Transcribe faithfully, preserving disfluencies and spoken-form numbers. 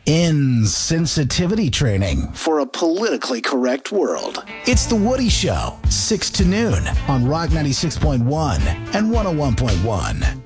insensitivity training for a politically correct world. It's The Woody Show, six to noon on Rock ninety-six point one and one oh one point one.